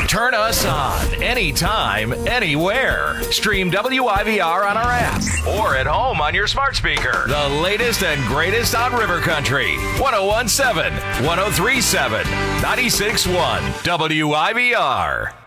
Turn us on anytime, anywhere. Stream WIVR on our app or at home on your smart speaker. The latest and greatest on River Country. 1017, 1037, 96.1 WIVR.